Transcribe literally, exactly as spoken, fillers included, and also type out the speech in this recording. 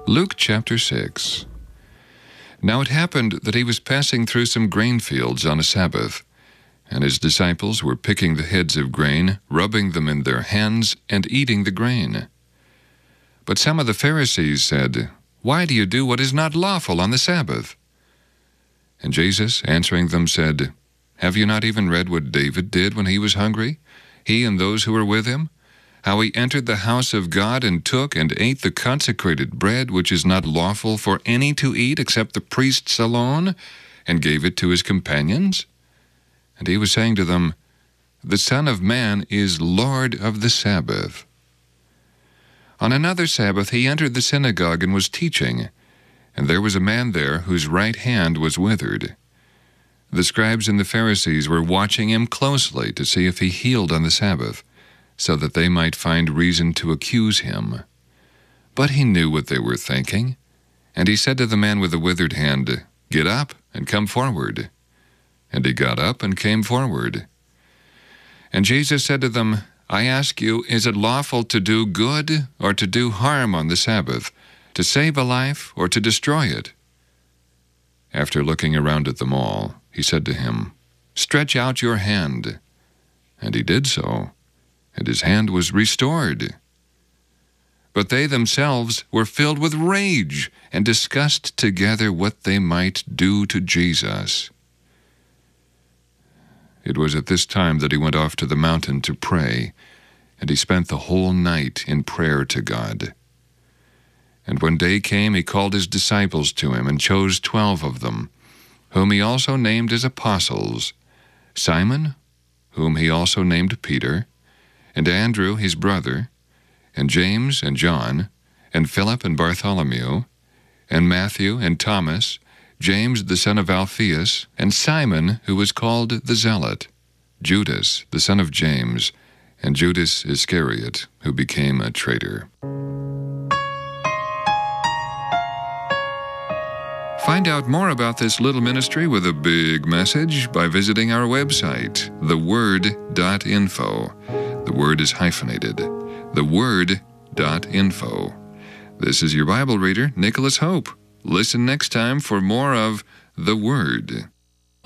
Luke chapter six. Now it happened that he was passing through some grain fields on a Sabbath, and his disciples were picking the heads of grain, rubbing them in their hands, and eating the grain. But some of the Pharisees said, "Why do you do what is not lawful on the Sabbath?" And Jesus, answering them, said, "Have you not even read what David did when he was hungry, he and those who were with him? How he entered the house of God and took and ate the consecrated bread, which is not lawful for any to eat except the priests alone, and gave it to his companions? And he was saying to them, The Son of Man is Lord of the Sabbath." On another Sabbath he entered the synagogue and was teaching, and there was a man there whose right hand was withered. The scribes and the Pharisees were watching him closely to see if he healed on the Sabbath, so that they might find reason to accuse him. But he knew what they were thinking, and he said to the man with the withered hand, "Get up and come forward." And he got up and came forward. And Jesus said to them, "I ask you, is it lawful to do good or to do harm on the Sabbath, to save a life or to destroy it?" After looking around at them all, he said to him, "Stretch out your hand." And he did so, and his hand was restored. But they themselves were filled with rage and discussed together what they might do to Jesus. It was at this time that he went off to the mountain to pray, and he spent the whole night in prayer to God. And when day came, he called his disciples to him and chose twelve of them, whom he also named as apostles: Simon, whom he also named Peter, and Andrew his brother, and James and John, and Philip and Bartholomew, and Matthew and Thomas, James the son of Alphaeus, and Simon, who was called the Zealot, Judas the son of James, and Judas Iscariot, who became a traitor. Find out more about this little ministry with a big message by visiting our website, the word dot info. The word is hyphenated, the word dot info. This is your Bible reader, Nicholas Hope. Listen next time for more of The Word.